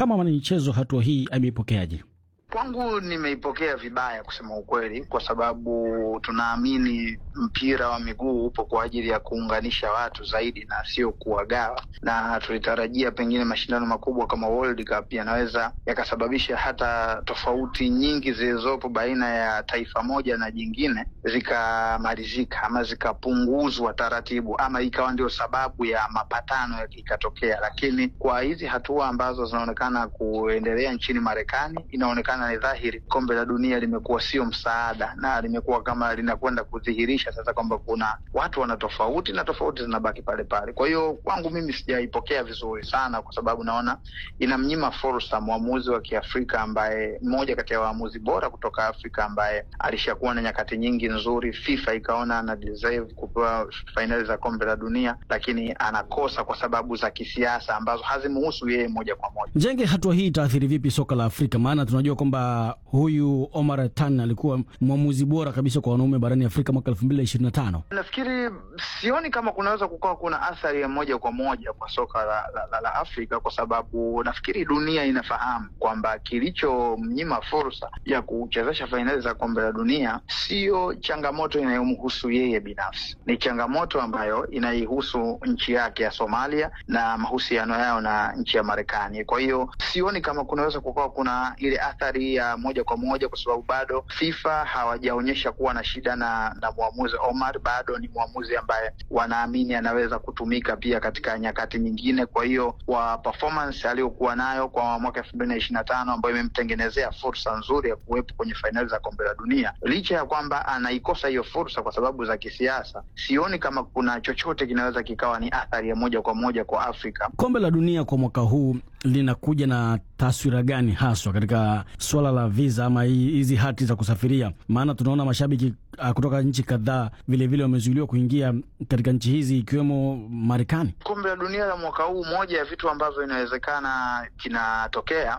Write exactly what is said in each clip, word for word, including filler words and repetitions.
Kama mwanamichezo, hatua hii ameipokeaje? Kwangu nimeipokea vibaya kusema ukweli, kwa sababu tunaamini mpira wa miguu upo kwa ajili ya kuunganisha watu zaidi na sio kuwagawa, na tulitarajia pengine mashindano makubwa kama World Cup yanaweza yakasababisha hata tofauti nyingi zilizopo baina ya taifa moja na jingine zikamalizika ama zikapunguzwa taratibu, ama ikawa ndio sababu ya mapatano ikatokea. Lakini kwa hizi hatua ambazo zinaonekana kuendelea nchini Marekani, inaonekana ni dhahiri kombe la dunia limekuwa sio msaada, na limekuwa kama linakwenda kudhihirisha sasa kwamba kuna watu wana tofauti na tofauti zinabaki pale pale. Kwa hiyo kwangu mimi sijaipokea vizuri sana, kwa sababu naona inamnyima fursa mwamuzi wa Kiafrika ambaye mmoja kati ya waamuzi bora kutoka Afrika, ambaye alishakuwa na nyakati nyingi nzuri. FIFA ikaona ana deserve kupewa finali za kombe la dunia, lakini anakosa kwa sababu za kisiasa ambazo hazimhusu yeye moja kwa moja. Njenge, hatua hii itaathiri vipi soka la Afrika? Maana tunajua kwamba huyu Omar Tan alikuwa mwamuzi bora kabisa kwa wanaume barani Afrika mwaka elfu mbili ishirini na tano. Nafikiri sioni kama kunaweza kukawa kuna athari ya moja kwa moja kwa soka la, la, la, la Afrika, kwa sababu nafikiri dunia inafahamu kwamba kilichomnyima fursa ya kuchezesha fainali za kombe la dunia sio changamoto inayomhusu yeye binafsi, ni changamoto ambayo inaihusu nchi yake ya Somalia na mahusiano yao na nchi ya Marekani. Kwa hiyo sioni kama kunaweza kukawa kuna ile athari ya moja kwa moja, kwa sababu bado FIFA hawajaonyesha kuwa na shida na, na muamuzi Omar. Bado ni muamuzi ambaye wanaamini anaweza kutumika pia katika nyakati nyingine. Kwa hiyo kwa performance aliyokuwa nayo kwa mwaka elfu mbili ishirini na tano ambayo imemtengenezea fursa nzuri ya kuwepo kwenye fainali za kombe la dunia, licha ya kwamba anaikosa hiyo fursa kwa sababu za kisiasa, sioni kama kuna chochote kinaweza kikawa ni athari ya moja kwa moja kwa Afrika. Kombe la dunia kwa mwaka huu linakuja na taswira gani haswa katika swala la visa ama hizi hati za kusafiria? Maana tunaona mashabiki uh, kutoka nchi kadhaa vile vile wamezuiliwa kuingia katika nchi hizi ikiwemo Marekani. Kombe la dunia la mwaka huu, moja ya vitu ambavyo inawezekana kinatokea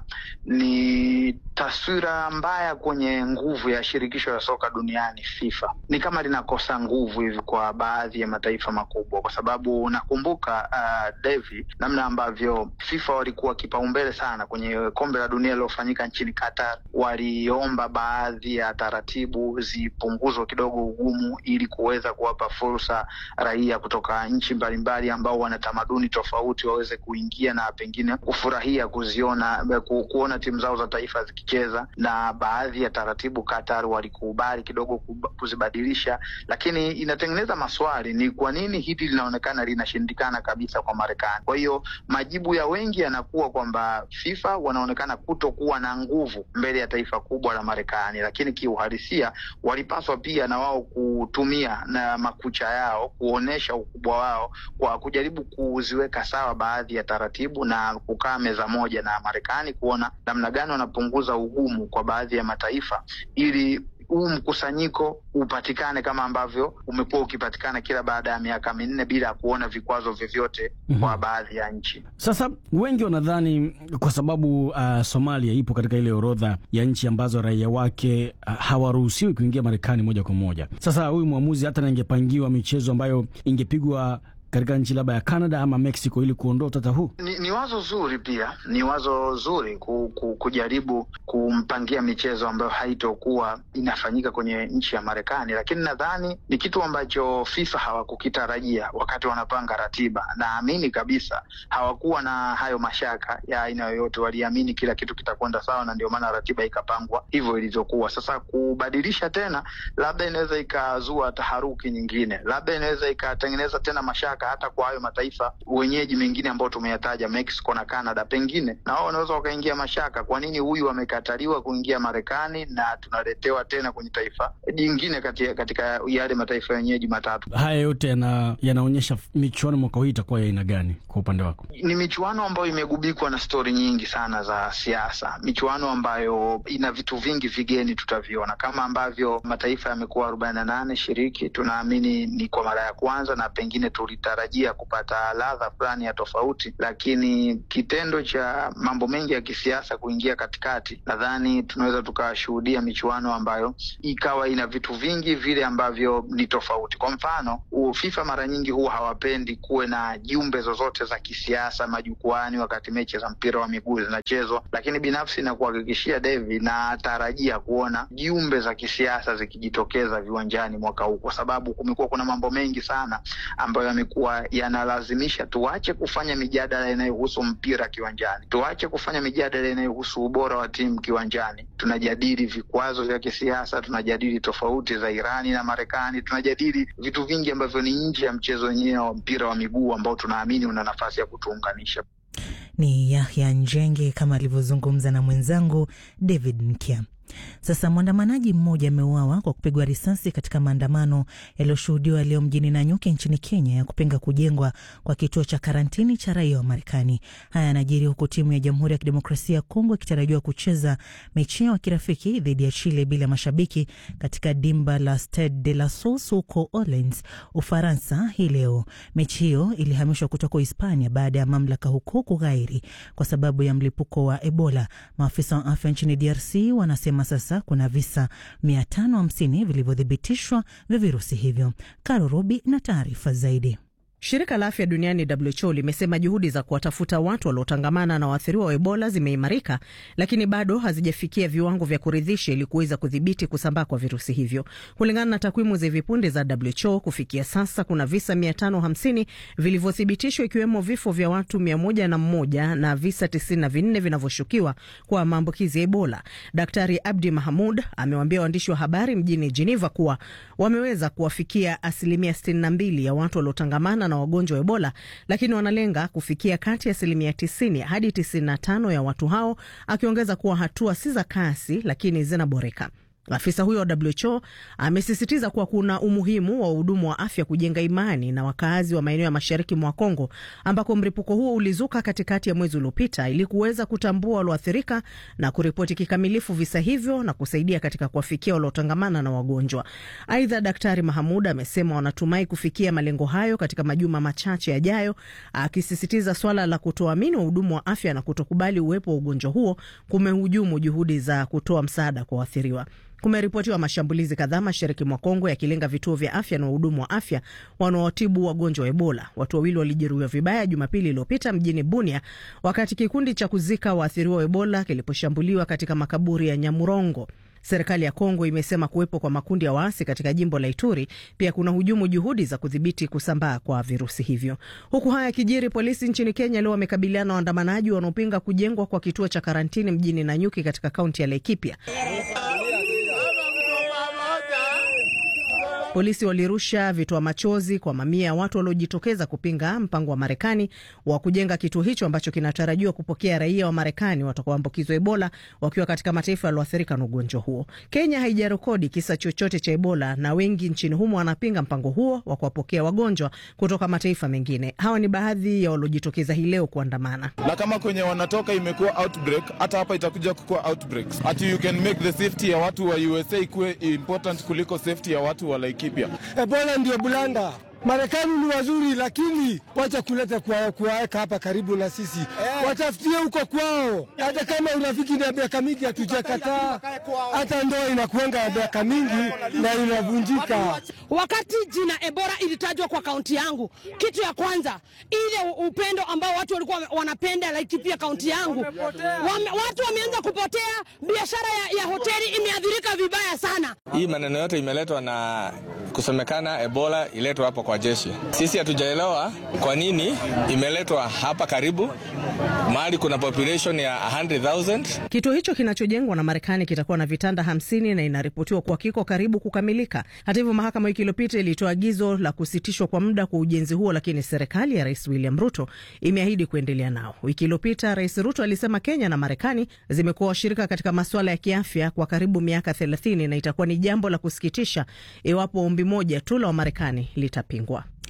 ni taswira mbaya kwenye nguvu ya shirikisho la soka duniani FIFA. Ni kama linakosa nguvu hivi kwa baadhi ya mataifa makubwa, kwa sababu nakumbuka uh, David, namna ambavyo FIFA walikuwa kipaumbele sana kwenye kombe la dunia lilofanyika nchini Qatar. Waliomba baadhi ya taratibu zipunguzwe kidogo ugumu, ili kuweza kuwapa fursa raia kutoka nchi mbalimbali ambao wana tamaduni tofauti waweze kuingia na pengine kufurahia kuziona ku, kuona timu zao za taifa zikicheza. Na baadhi ya taratibu Qatar walikubali kidogo kuzibadilisha, lakini inatengeneza maswali, ni kwa nini hili linaonekana linashindikana kabisa kwa Marekani? Kwa hiyo majibu ya wengi yanakuwa kwamba FIFA wanaonekana kutokuwa na nguvu mbele ya taifa kubwa la Marekani, lakini kiuhalisia walipaswa pia na wao kutumia na makucha yao kuonesha ukubwa wao kwa kujaribu kuziweka sawa baadhi ya taratibu na kukaa meza moja na Marekani kuona namna gani wanapunguza ugumu kwa baadhi ya mataifa, ili huu mkusanyiko upatikane kama ambavyo umekuwa ukipatikana kila baada ya miaka minne bila kuona vikwazo vyovyote mm -hmm. kwa baadhi ya nchi. Sasa wengi wanadhani kwa sababu uh, Somalia ipo katika ile orodha ya nchi ambazo raia wake uh, hawaruhusiwi kuingia Marekani moja kwa moja. Sasa huyu mwamuzi hata ningepangiwa michezo ambayo ingepigwa katika nchi labda ya Canada ama Mexico ili kuondoa utata huu. Ni, ni wazo zuri pia, ni wazo zuri ku, ku, kujaribu kumpangia michezo ambayo haitokuwa inafanyika kwenye nchi ya Marekani, lakini nadhani ni kitu ambacho FIFA hawakukitarajia wakati wanapanga ratiba. Naamini kabisa hawakuwa na hayo mashaka ya aina yoyote, waliamini kila kitu kitakwenda sawa, na ndio maana ratiba ikapangwa hivyo ilivyokuwa. Sasa kubadilisha tena labda inaweza ikazua taharuki nyingine, labda inaweza ikatengeneza tena mashaka hata kwa hayo mataifa wenyeji mengine ambao tumeyataja, Mexico na Canada, pengine na wao wanaweza wakaingia mashaka, kwa nini huyu amekataliwa kuingia Marekani na tunaletewa tena kwenye taifa jingine katika, katika yale mataifa wenyeji matatu. Haya yote yana, yanaonyesha michuano mwaka huu itakuwa ya aina gani kwa upande wako? Ni michuano ambayo imegubikwa na stori nyingi sana za siasa, michuano ambayo ina vitu vingi vigeni tutaviona, kama ambavyo mataifa yamekuwa arobaini na nane shiriki, tunaamini ni kwa mara ya kwanza, na pengine tulita tulitarajia kupata ladha fulani ya tofauti, lakini kitendo cha mambo mengi ya kisiasa kuingia katikati, nadhani tunaweza tukashuhudia michuano ambayo ikawa ina vitu vingi vile ambavyo ni tofauti. Kwa mfano, FIFA mara nyingi huwa hawapendi kuwe na jumbe zozote za kisiasa majukwani wakati mechi za mpira wa miguu zinachezwa, lakini binafsi na kuhakikishia David, na tarajia kuona jumbe za kisiasa zikijitokeza viwanjani mwaka huu, kwa sababu kumekuwa kuna mambo mengi sana ambayo yamekuwa yanalazimisha tuache kufanya mijadala inayohusu mpira kiwanjani, tuache kufanya mijadala inayohusu ubora wa timu kiwanjani. Tunajadili vikwazo vya kisiasa, tunajadili tofauti za Irani na Marekani, tunajadili vitu vingi ambavyo ni nje ya mchezo wenyewe wa mpira wa miguu ambao tunaamini una nafasi ya kutuunganisha. Ni Yahya Njenge kama alivyozungumza na mwenzangu David Mkia. Sasa mwandamanaji mmoja ameuawa kwa kupigwa risasi katika maandamano yaliyoshuhudiwa leo mjini Nanyuki nchini Kenya ya kupinga kujengwa kwa kituo cha karantini cha raia wa Marekani. Haya yanajiri huku timu ya Jamhuri ya Kidemokrasia ya Kongo ikitarajiwa kucheza mechi ya kirafiki dhidi ya Chile bila mashabiki katika dimba la Stade de la Source huko Orleans, Ufaransa hii leo. Mechi hiyo ilihamishwa kutoka Hispania baada ya mamlaka huko kughairi kwa sababu ya mlipuko wa Ebola. Maafisa wa afya nchini D R C wanasema sasa kuna visa mia tano hamsini vilivyothibitishwa vya virusi hivyo. Karo Robi na taarifa zaidi. Shirika la Afya Duniani W H O limesema juhudi za kuwatafuta watu waliotangamana na waathiriwa wa Ebola zimeimarika, lakini bado hazijafikia viwango vya kuridhisha ili kuweza kudhibiti kusambaa kwa virusi hivyo. Kulingana na takwimu za hivi punde za W H O, kufikia sasa kuna visa mia tano hamsini vilivyothibitishwa, ikiwemo vifo vya watu mia moja na moja na visa tisini na vinne vinavyoshukiwa kwa maambukizi ya Ebola. Daktari Abdi Mahamud amewaambia waandishi wa habari mjini Geneva kuwa wameweza kuwafikia asilimia sitini na mbili ya watu waliotangamana na wagonjwa wa Ebola, lakini wanalenga kufikia kati ya asilimia tisini hadi tisini na tano ya watu hao, akiongeza kuwa hatua si za kasi lakini zinaboreka. Afisa huyo wa W H O amesisitiza kuwa kuna umuhimu wa wahudumu wa afya kujenga imani na wakaazi wa maeneo ya mashariki mwa Kongo ambako mlipuko huo ulizuka katikati ya mwezi uliopita, ili kuweza kutambua walioathirika na kuripoti kikamilifu visa hivyo na kusaidia katika kuwafikia waliotangamana na wagonjwa. Aidha, Daktari Mahamuda amesema wanatumai kufikia malengo hayo katika majuma machache yajayo, akisisitiza swala la kutoamini wahudumu wa afya na kutokubali uwepo wa ugonjwa huo kumehujumu juhudi za kutoa msaada kwa waathiriwa. Kumeripotiwa mashambulizi kadhaa mashariki mwa Kongo yakilenga vituo vya afya na wahudumu wa afya wanaotibu wagonjwa wa Ebola. Watu wawili walijeruhiwa vibaya Jumapili iliyopita mjini Bunia wakati kikundi cha kuzika waathiriwa wa Ebola kiliposhambuliwa katika makaburi ya Nyamurongo. Serikali ya Kongo imesema kuwepo kwa makundi ya waasi katika jimbo la Ituri pia kuna hujumu juhudi za kudhibiti kusambaa kwa virusi hivyo. Huku haya kijiri, polisi nchini Kenya leo wamekabiliana na waandamanaji wanaopinga kujengwa kwa kituo cha karantini mjini Nanyuki katika kaunti ya Laikipia. Polisi walirusha vitoa machozi kwa mamia ya watu waliojitokeza kupinga mpango wa Marekani wa kujenga kituo hicho ambacho kinatarajiwa kupokea raia wa Marekani watakaoambukizwa Ebola wakiwa katika mataifa yaliyoathirika na ugonjwa huo. Kenya haijarekodi kisa chochote cha Ebola na wengi nchini humo wanapinga mpango huo wa kuwapokea wagonjwa kutoka mataifa mengine. Hawa ni baadhi ya waliojitokeza hii leo kuandamana. Na kama kwenye wanatoka imekuwa outbreak, hata hapa itakuja kukua outbreaks. Ati you can make the safety ya watu wa U S A kuwe important kuliko safety ya watu wa Laikipia. Ebola ndio bulanda. Marekani ni wazuri, lakini wacha kuleta kwa kuwaweka hapa karibu na sisi. Yeah. Watafutie huko kwao. Hata kama urafiki na miaka mingi hatujakataa. Hata ndoa inakuanga ya miaka mingi na inavunjika. Wakati jina Ebola ilitajwa kwa kaunti yangu, kitu ya kwanza ile upendo ambao watu walikuwa wanapenda Laikipia kaunti yangu. Wame, watu wameanza kupotea, biashara ya, ya hoteli imeathirika vibaya sana. Hii maneno yote imeletwa na kusemekana Ebola iletwa hapo kwa jeshi. Sisi hatujaelewa kwa nini imeletwa hapa karibu mahali kuna population ya one hundred thousand. Kituo hicho kinachojengwa na Marekani kitakuwa na vitanda hamsini na inaripotiwa kwa kiko karibu kukamilika. Hata hivyo, mahakama wiki iliyopita ilitoa agizo la kusitishwa kwa muda kwa ujenzi huo, lakini serikali ya Rais William Ruto imeahidi kuendelea nao. Wiki iliyopita Rais Ruto alisema Kenya na Marekani zimekuwa washirika katika masuala ya kiafya kwa karibu miaka thelathini na itakuwa ni jambo la kusikitisha iwapo ombi moja tu la Marekani litapingwa.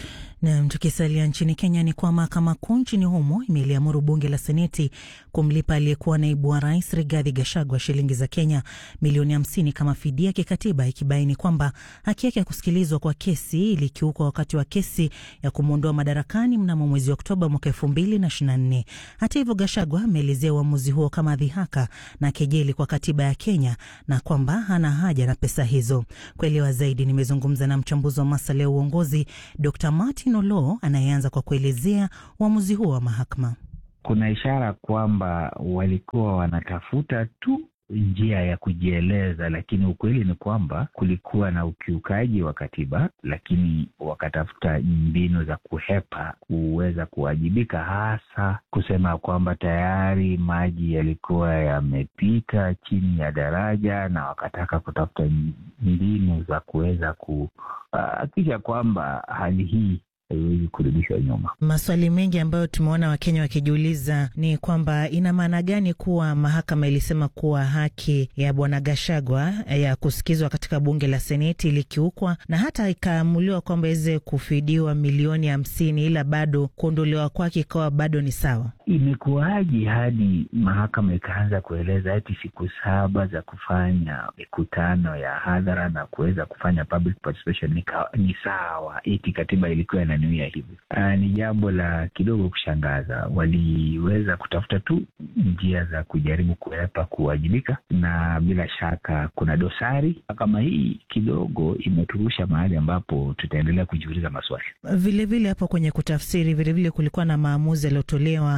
Na tukisalia nchini Kenya ni kwa mahakama kuu nchini humo imeliamuru bunge la seneti kumlipa aliyekuwa naibu wa rais Rigathi Gachagua shilingi za Kenya milioni hamsini kama fidia kikatiba, ikibaini kwamba haki yake ya kusikilizwa kwa kesi ilikiukwa wakati wa kesi ya kumwondoa madarakani mnamo mwezi Oktoba mwaka elfu mbili na ishirini na nne. Hata hivyo, Gachagua ameelezea uamuzi huo kama dhihaka na kejeli kwa katiba ya Kenya na kwamba hana haja na pesa hizo. Kuelewa zaidi, nimezungumza na mchambuzi wa masuala ya uongozi Doctor Martin Olo anayeanza kwa kuelezea uamuzi huo wa mahakama. Kuna ishara kwamba walikuwa wanatafuta tu njia ya kujieleza, lakini ukweli ni kwamba kulikuwa na ukiukaji wa katiba, lakini wakatafuta mbinu za kuhepa kuweza kuwajibika, hasa kusema kwamba tayari maji yalikuwa yamepita chini ya daraja, na wakataka kutafuta mbinu za kuweza kuhakikisha kwamba hali hii haiwezi kurudishwa nyuma. Maswali mengi ambayo tumeona Wakenya wakijiuliza ni kwamba ina maana gani kuwa mahakama ilisema kuwa haki ya bwana Gachagua ya kusikizwa katika bunge la seneti ilikiukwa na hata ikaamuliwa kwamba iweze kufidiwa milioni hamsini, ila bado kuondolewa kwake ikawa bado ni sawa. Imekuwaje hadi mahakama ikaanza kueleza eti siku saba za kufanya mikutano ya hadhara na kuweza kufanya public participation ni, ni sawa, eti katiba ilikuwa na nuia hivi. Uh, ni jambo la kidogo kushangaza. Waliweza kutafuta tu njia za kujaribu kuepa kuwajibika, na bila shaka kuna dosari kama hii kidogo imeturusha mahali ambapo tutaendelea kujiuliza maswali. Vile vile hapo kwenye kutafsiri, vile vile kulikuwa na maamuzi yaliyotolewa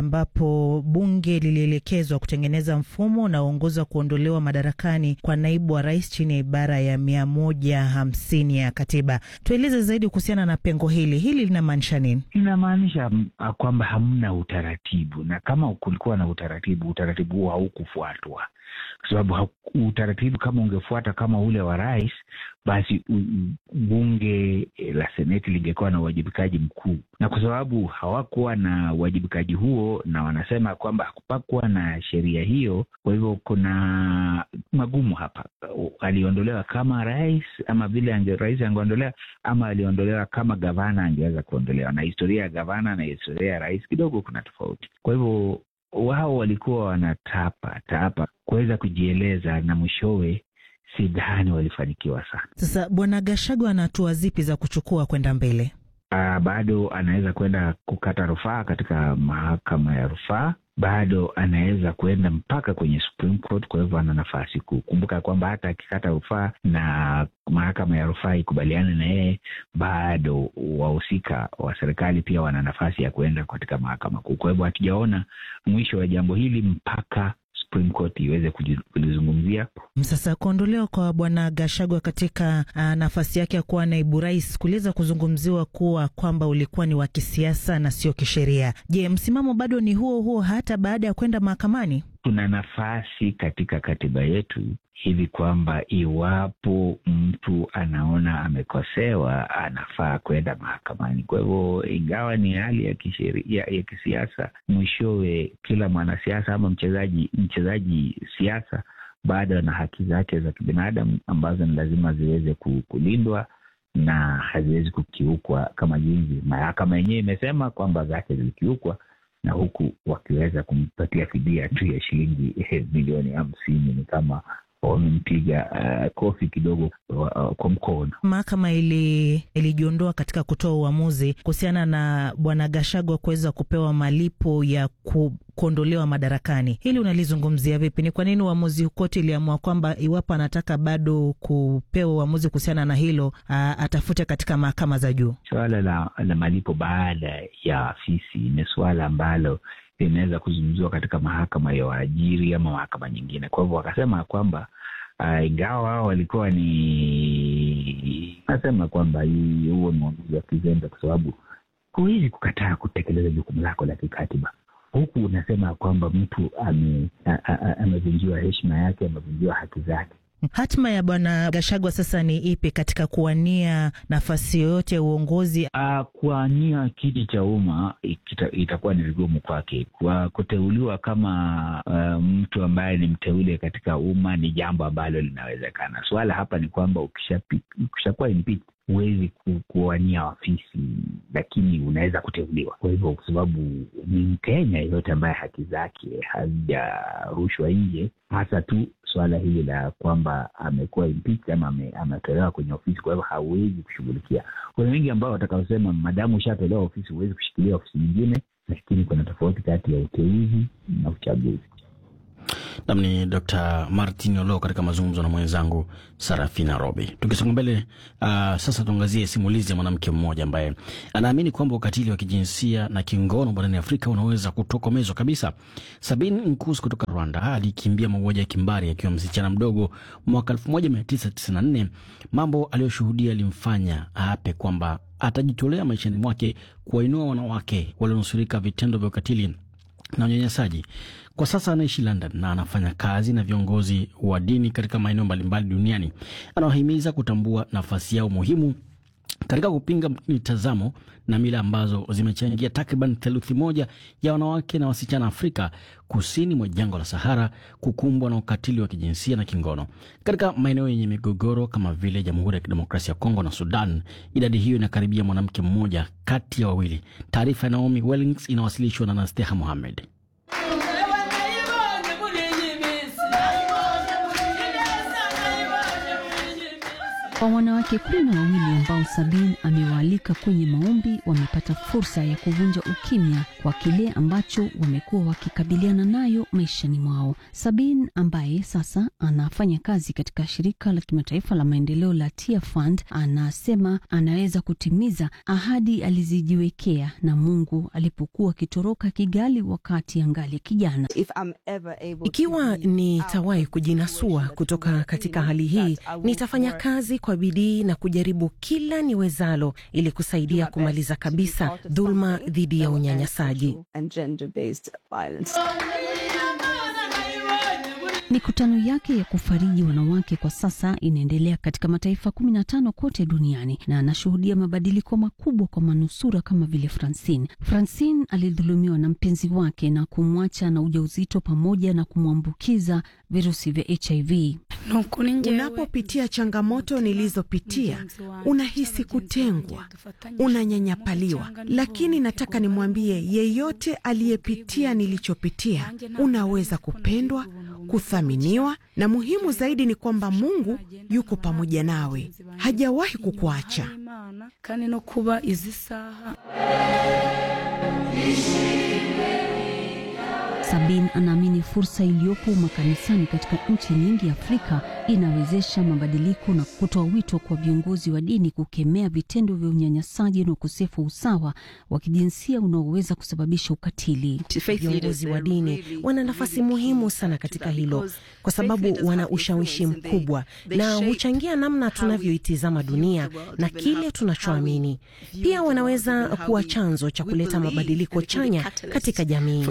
ambapo bunge lilielekezwa kutengeneza mfumo na uongozi wa kuondolewa madarakani kwa naibu wa rais chini ya ibara ya mia moja hamsini ya katiba. Tueleze zaidi kuhusiana na pengo hili. Hili linamaanisha nini? Inamaanisha kwamba hamna utaratibu, na kama kulikuwa na utaratibu, utaratibu huo haukufuatwa. Kwa sababu utaratibu kama ungefuata kama ule wa rais, basi bunge la seneti lingekuwa na uwajibikaji mkuu. Na kwa sababu hawakuwa na uwajibikaji huo, na wanasema kwamba hakupakuwa na sheria hiyo, kwa hivyo kuna magumu hapa. Aliondolewa kama rais, ama vile ange rais angeondolewa, ama aliondolewa kama gavana angeweza kuondolewa. Na historia ya gavana na historia ya rais kidogo kuna tofauti. Kwa hivyo wao walikuwa wanatapa tapa kuweza kujieleza, na mwishowe sidhani walifanikiwa sana. Sasa bwana Gachagua ana hatua zipi za kuchukua kwenda mbele? Uh, bado anaweza kwenda kukata rufaa katika mahakama ya rufaa, bado anaweza kwenda mpaka kwenye Supreme Court. Kwa hivyo ana nafasi kuu. Kumbuka kwamba hata akikata rufaa na mahakama ya rufaa ikubaliane na yeye, bado wahusika wa serikali pia wana nafasi ya kwenda katika mahakama kuu. Kwa hivyo hatujaona mwisho wa jambo hili mpaka Supreme Court iweze kulizungumzia. Sasa kuondolewa kwa bwana Gachagua katika uh, nafasi yake ya kuwa naibu rais kuliweza kuzungumziwa kuwa kwamba ulikuwa ni wa kisiasa na sio kisheria. Je, msimamo bado ni huo huo hata baada ya kwenda mahakamani? Tuna nafasi katika katiba yetu hivi kwamba iwapo mtu anaona amekosewa anafaa kwenda mahakamani. Kwa hivyo ingawa ni hali ya kisheria ya kisiasa, mwishowe kila mwanasiasa ama mchezaji mchezaji siasa bado na haki zake za kibinadamu ambazo ni lazima ziweze kulindwa na haziwezi kukiukwa, kama jinsi mahakama yenyewe imesema kwamba zake zilikiukwa, na huku wakiweza kumpatia fidia tu ya shilingi milioni hamsini ni kama wamempiga uh, kofi kidogo uh, kwa mkono. Mahakama ili ilijiondoa katika kutoa uamuzi kuhusiana na bwana Gachagua kuweza kupewa malipo ya ku, kuondolewa madarakani. Hili unalizungumzia vipi? Ni kwa nini uamuzi koti iliamua kwamba iwapo anataka bado kupewa uamuzi kuhusiana na hilo uh, atafute katika mahakama za juu? Swala la, la malipo baada ya afisi ni swala ambalo inaweza kuzungumziwa katika mahakama ya waajiri ama mahakama nyingine. Kwa hivyo wakasema kwamba uh, ingawa wao walikuwa ni nasema kwamba huo ni uamuzi wa kizembe, kwa sababu huwezi kukataa kutekeleza jukumu lako la kikatiba. Huku unasema kwamba mtu amevunjiwa heshima yake, amevunjiwa haki zake. Hatima ya bwana Gachagua sasa ni ipi katika kuwania nafasi yoyote ya uongozi? Uh, kuwania kiti cha umma ita, itakuwa ni vigumu kwake. Kwa kuteuliwa kama uh, mtu ambaye ni mteule katika umma ni jambo ambalo linawezekana. Swala hapa ni kwamba ukishakuwa impeach huwezi ku, kuwania ofisi, lakini unaweza kuteuliwa. Kwa hivyo kwa sababu ni Mkenya yeyote ambaye haki zake hazijarushwa nje, hasa tu swala hili la kwamba amekuwa impeached ama ametolewa kwenye ofisi, kwa hivyo hawezi kushughulikia. Kuna wengi ambao watakaosema madamu ushatolewa ofisi huwezi kushikilia ofisi nyingine, lakini kuna tofauti kati ya uteuzi na uchaguzi. Namni Doctor Martin Olo katika mazungumzo na mwenzangu Sarafina Robi. Tukisonga mbele, uh, sasa tuangazie simulizi ya mwanamke mmoja ambaye anaamini kwamba ukatili wa kijinsia na kingono barani Afrika unaweza kutokomezwa kabisa. Sabine Nkusi kutoka Rwanda alikimbia mauaji ya kimbari akiwa msichana mdogo mwaka elfu moja mia tisa tisini na nne. Mambo aliyoshuhudia alimfanya aape kwamba atajitolea maishani mwake kuwainua wanawake walionusurika vitendo vya ukatili na unyanyasaji. Kwa sasa anaishi London na anafanya kazi na viongozi wa dini katika maeneo mbalimbali duniani. Anawahimiza kutambua nafasi yao muhimu katika kupinga mitazamo na mila ambazo zimechangia takriban theluthi moja ya wanawake na wasichana Afrika kusini mwa jangwa la Sahara kukumbwa na ukatili wa kijinsia na kingono. Katika maeneo yenye migogoro kama vile Jamhuri ya Kidemokrasia ya Kongo na Sudan, idadi hiyo inakaribia mwanamke mmoja kati ya wawili. Taarifa ya Naomi Wellings inawasilishwa na Nasteha Mohamed. Kwa wanawake kumi na wawili ambao Sabine amewaalika kwenye maombi, wamepata fursa ya kuvunja ukimya kwa kile ambacho wamekuwa wakikabiliana nayo maishani mwao. Sabine ambaye sasa anafanya kazi katika shirika la kimataifa la maendeleo la Tear Fund, anasema anaweza kutimiza ahadi alizijiwekea na Mungu alipokuwa kitoroka Kigali wakati angali kijana. Ikiwa nitawahi kujinasua kutoka katika hali hii, nitafanya kazi kwa bidii na kujaribu kila niwezalo ili kusaidia kumaliza kabisa dhulma dhidi ya unyanyasaji. Mikutano yake ya kufariji wanawake kwa sasa inaendelea katika mataifa kumi na tano kote duniani, na anashuhudia mabadiliko makubwa kwa manusura kama vile Francine. Francine alidhulumiwa na mpenzi wake na kumwacha na ujauzito pamoja na kumwambukiza virusi vya H I V. Unapopitia changamoto nilizopitia, unahisi kutengwa, unanyanyapaliwa. Lakini nataka nimwambie yeyote aliyepitia nilichopitia, unaweza kupendwa, kuthaminiwa, na muhimu zaidi ni kwamba Mungu yuko pamoja nawe. Hajawahi kukuacha. Sabine anaamini fursa iliyopo makanisani katika nchi nyingi Afrika inawezesha mabadiliko na kutoa wito kwa viongozi wa dini kukemea vitendo vya unyanyasaji na ukosefu usawa wa kijinsia unaoweza kusababisha ukatili. Viongozi wa dini wana nafasi muhimu sana katika hilo, kwa sababu wana ushawishi mkubwa na huchangia namna tunavyoitizama dunia na kile tunachoamini. Pia wanaweza kuwa chanzo cha kuleta mabadiliko chanya katika jamii.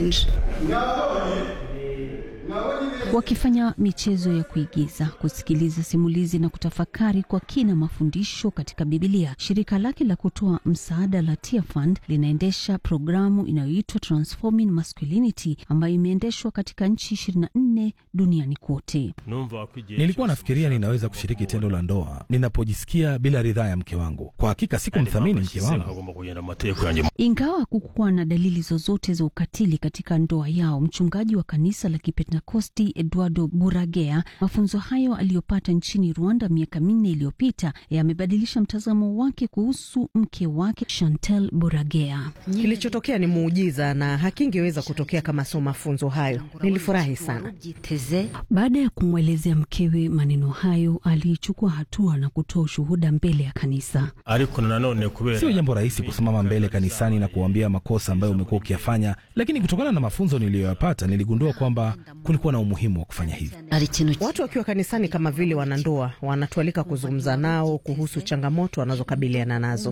Wakifanya michezo ya kuigiza, kusikiliza simulizi na kutafakari kwa kina mafundisho katika Biblia, shirika lake la kutoa msaada la Tear Fund linaendesha programu inayoitwa Transforming Masculinity ambayo imeendeshwa katika nchi ishirini na nne duniani kote. Nilikuwa nafikiria ninaweza kushiriki tendo la ndoa ninapojisikia bila ridhaa ya mke wangu. Kwa hakika sikumthamini mke wangu. Ingawa kukuwa na dalili zozote za ukatili katika ndoa yao, mchungaji wa kanisa la Kipentekosti Eduardo Buragea, mafunzo hayo aliyopata nchini Rwanda miaka minne iliyopita yamebadilisha mtazamo wake kuhusu mke wake Chantel Buragea. Kilichotokea ni muujiza na hakingeweza kutokea kama sio mafunzo hayo. Nilifurahi sana. Baada ya kumwelezea mkewe maneno hayo, alichukua hatua na kutoa ushuhuda mbele ya kanisa. Sio jambo rahisi kusimama mbele kanisani na kuambia makosa ambayo umekuwa ukiyafanya, lakini kutokana na mafunzo niliyoyapata niligundua kwamba kulikuwa na umuhimu wa kufanya hivi. Watu wakiwa kanisani kama vile wanandoa wanatualika kuzungumza nao kuhusu changamoto wanazokabiliana nazo.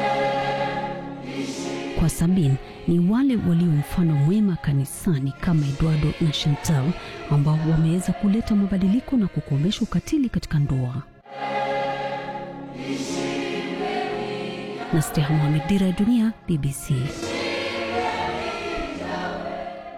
Kwa Sabine, ni wale walio mfano mwema kanisani kama Eduardo na Chantal ambao wameweza kuleta mabadiliko na kukomesha ukatili katika ndoa. Nasteha Mohamed, Dira ya Dunia, B B C.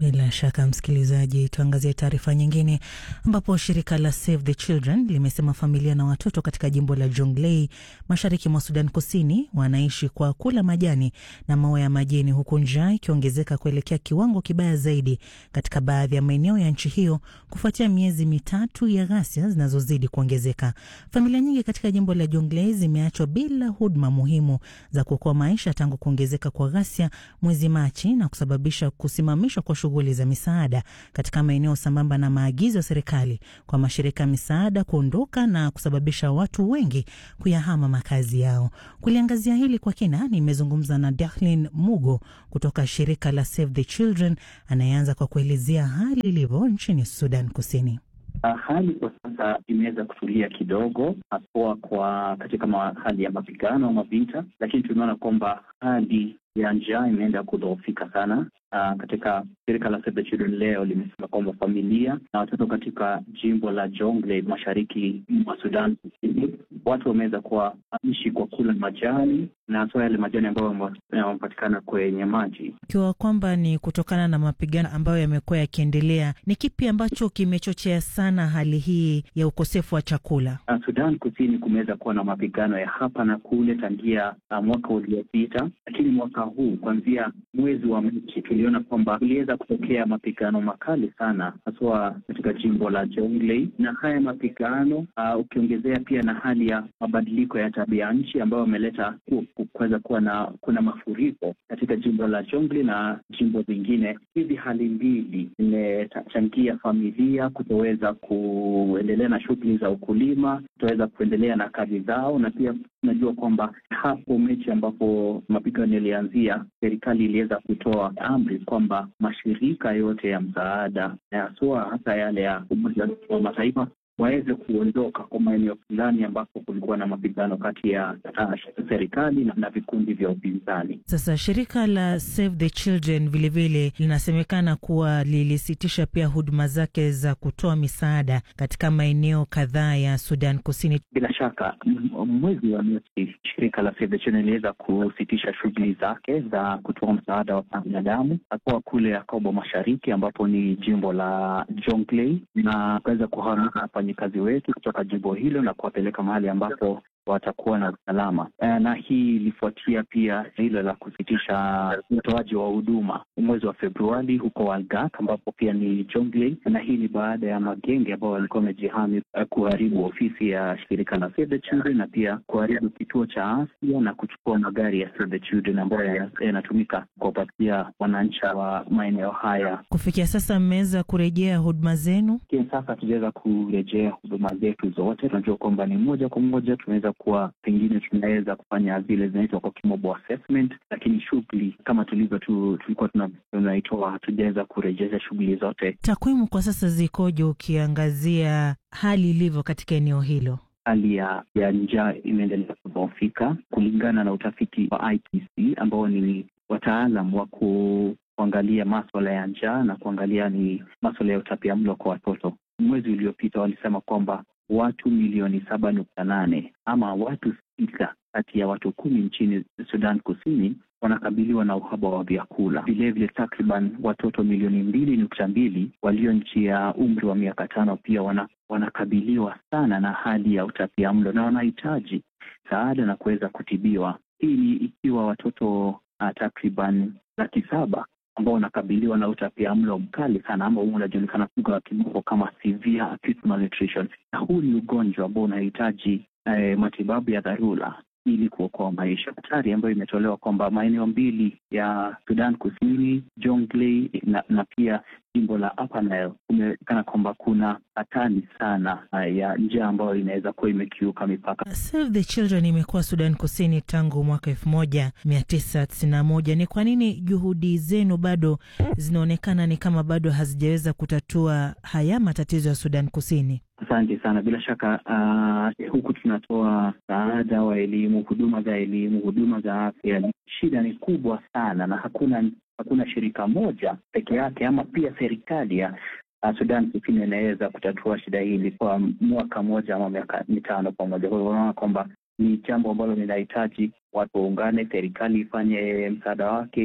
Bila shaka msikilizaji, tuangazie taarifa nyingine ambapo shirika la Save the Children limesema familia na watoto katika jimbo la Jonglei mashariki mwa Sudan Kusini wanaishi kwa kula majani na maua ya majini, huku njaa ikiongezeka kuelekea kiwango kibaya zaidi katika baadhi ya maeneo ya nchi hiyo kufuatia miezi mitatu ya ghasia zinazozidi kuongezeka. Familia nyingi katika jimbo la Jonglei zimeachwa bila huduma muhimu za kuokoa maisha tangu kuongezeka kwa ghasia mwezi Machi na kusababisha kusimamishwa kwa shughuli za misaada katika maeneo, sambamba na maagizo ya serikali kwa mashirika misaada kuondoka na kusababisha watu wengi kuyahama makazi yao. Kuliangazia hili kwa kina, nimezungumza na Declan Mugo kutoka shirika la Save the Children, anayeanza kwa kuelezea hali ilivyo nchini Sudan Kusini. Hali kwa sasa imeweza kutulia kidogo, haswa kwa katika hali ya mapigano au mavita, lakini tunaona kwamba hali ya njaa imeenda kudhoofika sana. Uh, katika shirika la Save the Children leo limesema kwamba familia na watoto katika jimbo la Jonglei mashariki mwa Sudan Kusini, watu wameweza kuwa ishi kwa kula majani na hasa yale majani ambayo yanapatikana kwenye maji. Ikiwa kwamba ni kutokana na mapigano ambayo yamekuwa yakiendelea, ni kipi ambacho kimechochea sana hali hii ya ukosefu wa chakula? Uh, Sudan Kusini kumeweza kuwa na mapigano ya hapa na kule tangia uh, mwaka uliopita, lakini mwaka huu kuanzia mwezi wa Machi tuliona kwamba kuliweza kutokea mapigano makali sana haswa katika jimbo la Jonglei, na haya mapigano uh, ukiongezea pia na hali ya mabadiliko ya tabia nchi ambayo wameleta kuweza kuwa na kuna mafuriko katika jimbo la Jonglei na jimbo zingine. Hizi hali mbili zimechangia familia kutoweza kuendelea na shughuli za ukulima, kutoweza kuendelea na kazi zao, na pia najua kwamba hapo mechi ambapo mapigano yalianzia, serikali iliweza kutoa amri kwamba mashirika yote ya msaada haswa hasa yale ya Umoja wa Mataifa waweze kuondoka kwa maeneo fulani ambapo kulikuwa na mapigano kati ya uh, serikali na, na vikundi vya upinzani. Sasa shirika la Save the Children vilevile linasemekana kuwa lilisitisha pia huduma zake za kutoa misaada katika maeneo kadhaa ya Sudan Kusini. Bila shaka mwezi wa Machi shirika la Save the Children liliweza kusitisha shughuli zake za kutoa msaada wa binadamu hapo kule Yakobo Mashariki ambapo ni jimbo la Jonglei, na kuweza kuhamisha wafanyikazi wetu kutoka jimbo hilo na kuwapeleka mahali ambapo watakuwa na usalama. E, na hii ilifuatia pia hilo la kusitisha utoaji wa huduma mwezi wa Februari huko Walgak ambapo pia ni Jonglei, na hii ni baada ya magenge ambao walikuwa wamejihami uh, kuharibu ofisi ya shirika la Save the Children na pia kuharibu kituo cha afya na kuchukua magari ya Save the Children ambayo yanatumika kuwapatia wananchi wa maeneo haya. Kufikia sasa mmeweza kurejea huduma zenu? Kwa sasa tujaweza kurejea huduma zetu zote. Tunajua kwamba ni moja kwa moja tumeweza kuwa pengine tunaweza kufanya zile zinaitwa kwa kimombo assessment, lakini shughuli kama tulivyo tu, tulikuwa tunaitoa hatujaweza kurejesha shughuli zote. Takwimu kwa sasa zikoje ukiangazia hali ilivyo katika eneo hilo? Hali ya, ya njaa imeendelea kudhoofika kulingana na utafiti wa I P C ambao ni wataalam wa kuangalia masuala ya njaa na kuangalia ni masuala ya utapiamlo kwa watoto. Mwezi uliopita walisema kwamba watu milioni saba nukta nane ama watu sita kati ya watu kumi nchini Sudan Kusini wanakabiliwa na uhaba wa vyakula. Vilevile takriban watoto milioni mbili nukta mbili walio nchi ya umri wa miaka tano pia wana, wanakabiliwa sana na hali ya utapiamlo na wanahitaji saada na kuweza kutibiwa. Hii ni ikiwa watoto uh, takriban laki saba ambao wanakabiliwa na utapiamlo mkali sana ambao unajulikana kwa kimombo kama severe acute malnutrition. Na huu ni ugonjwa ambao unahitaji eh, matibabu ya dharura ili kuokoa maisha. Hatari ambayo imetolewa kwamba maeneo mbili ya Sudan Kusini, Jonglei na, na pia jimbo la Upper Nile kumeonekana kwamba kuna hatari sana ya njaa ambayo inaweza kuwa imekiuka mipaka. Save the Children imekuwa Sudan Kusini tangu mwaka elfu moja mia tisa tisini na moja. Ni kwa nini juhudi zenu bado zinaonekana ni kama bado hazijaweza kutatua haya matatizo ya Sudan Kusini? Asante sana. Bila shaka uh, huku tunatoa msaada wa elimu, huduma za elimu, huduma za afya. Shida ni kubwa sana na hakuna hakuna shirika moja peke yake ama pia serikali ya uh, Sudan Kusini inaweza kutatua shida hili kwa mwaka moja ama miaka mitano pamoja. Kwa hiyo unaona kwamba ni jambo ambalo linahitaji watu waungane, serikali ifanye msaada wake,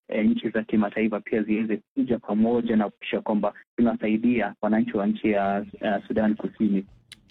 e, nchi za kimataifa pia ziweze kuja pamoja na kuhakikisha kwamba tunasaidia wananchi wa nchi ya uh, Sudan Kusini.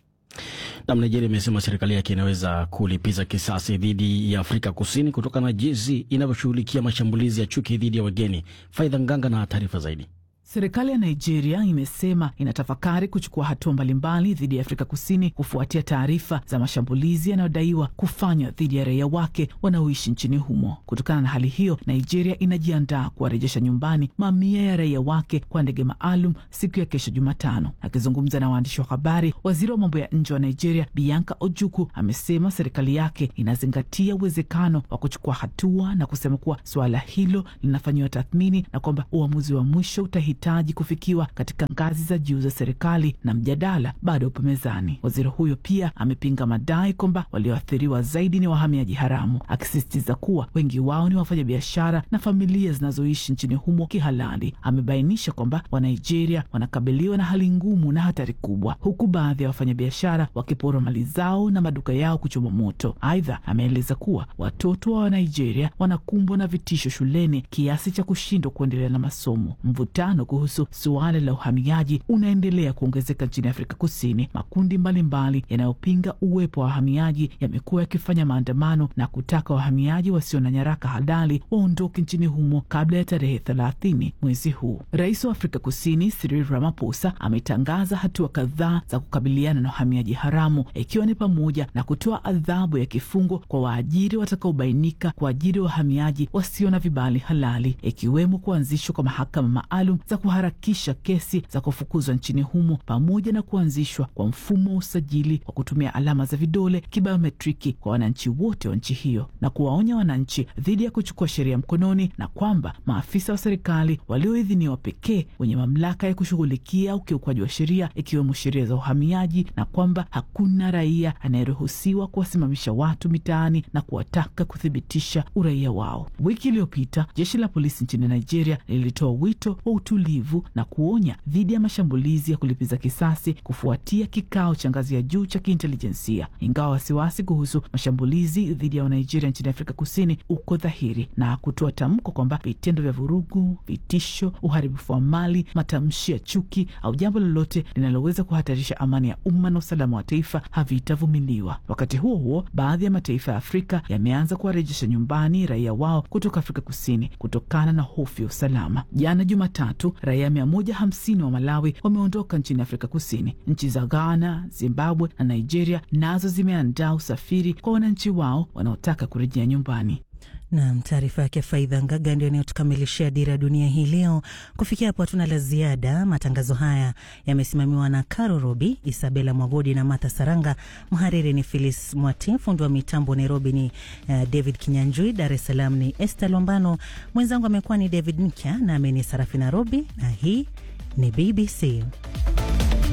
Na Nigeria imesema serikali yake inaweza kulipiza kisasi dhidi ya Afrika Kusini kutokana na jinsi inavyoshughulikia mashambulizi ya chuki dhidi ya wageni. Faidha Nganga na taarifa zaidi. Serikali ya Nigeria imesema inatafakari kuchukua hatua mbalimbali dhidi ya Afrika Kusini kufuatia taarifa za mashambulizi yanayodaiwa kufanywa dhidi ya raia wake wanaoishi nchini humo. Kutokana na hali hiyo, Nigeria inajiandaa kuwarejesha nyumbani mamia ya raia wake kwa ndege maalum siku ya kesho Jumatano. Akizungumza na waandishi wa habari, waziri wa mambo ya nje wa Nigeria Bianca Ojukwu amesema serikali yake inazingatia uwezekano wa kuchukua hatua na kusema kuwa suala hilo linafanyiwa tathmini na kwamba uamuzi wa mwisho utahitaji taji kufikiwa katika ngazi za juu za serikali na mjadala bado upo mezani. Waziri huyo pia amepinga madai kwamba walioathiriwa zaidi ni wahamiaji haramu, akisisitiza kuwa wengi wao ni wafanyabiashara na familia zinazoishi nchini humo kihalali. Amebainisha kwamba wa Nigeria wanakabiliwa na hali ngumu na hatari kubwa, huku baadhi ya wafanyabiashara wakipora mali zao na maduka yao kuchoma moto. Aidha, ameeleza kuwa watoto wa Nigeria wanakumbwa na vitisho shuleni kiasi cha kushindwa kuendelea na masomo. Mvutano kuhusu suala la uhamiaji unaendelea kuongezeka nchini Afrika Kusini. Makundi mbalimbali yanayopinga uwepo wa wahamiaji yamekuwa yakifanya maandamano na kutaka wahamiaji wasio na nyaraka halali waondoke nchini humo kabla ya tarehe thelathini mwezi huu. Rais wa Afrika Kusini Cyril Ramaphosa ametangaza hatua kadhaa za kukabiliana na wahamiaji haramu, ikiwa ni pamoja na kutoa adhabu ya kifungo kwa waajiri watakaobainika kuajiri wahamiaji wasio na vibali halali, ikiwemo kuanzishwa kwa mahakama maalum za kuharakisha kesi za kufukuzwa nchini humo, pamoja na kuanzishwa kwa mfumo wa usajili wa kutumia alama za vidole kibiometriki kwa wananchi wote wa nchi hiyo, na kuwaonya wananchi dhidi ya kuchukua sheria mkononi, na kwamba maafisa wa serikali walioidhiniwa pekee wenye mamlaka ya kushughulikia ukiukwaji wa sheria, ikiwemo sheria za uhamiaji, na kwamba hakuna raia anayeruhusiwa kuwasimamisha watu mitaani na kuwataka kuthibitisha uraia wao. Wiki iliyopita jeshi la polisi nchini Nigeria lilitoa wito wa utulivu na kuonya dhidi ya mashambulizi ya kulipiza kisasi kufuatia kikao cha ngazi ya juu cha kiintelijensia. Ingawa wasiwasi kuhusu mashambulizi dhidi ya Nigeria nchini Afrika Kusini uko dhahiri, na kutoa tamko kwamba vitendo vya vurugu, vitisho, uharibifu wa mali, matamshi ya chuki au jambo lolote linaloweza kuhatarisha amani ya umma na usalama wa taifa havitavumiliwa. Wakati huo huo, baadhi ya mataifa ya Afrika yameanza kuwarejesha nyumbani raia wao kutoka Afrika Kusini kutokana na hofu ya usalama. Jana Jumatatu, raia mia moja hamsini wa Malawi wameondoka nchini Afrika Kusini. Nchi za Ghana, Zimbabwe na Nigeria nazo zimeandaa usafiri kwa wananchi wao wanaotaka kurejea nyumbani. Naam, taarifa yake Faidha Ngaga ndio inayotukamilishia Dira ya Dunia hii leo. Kufikia hapo hatuna la ziada. Matangazo haya yamesimamiwa na Caro Robi, Isabella Mwagodi na Martha Saranga. Mhariri ni Phyllis Mwati, fundi wa mitambo Nairobi ni uh, David Kinyanjui, Dar es Salaam ni Esther Lombano, mwenzangu amekuwa ni David Nkya na mimi ni Sarafina Robi, na hii ni B B C.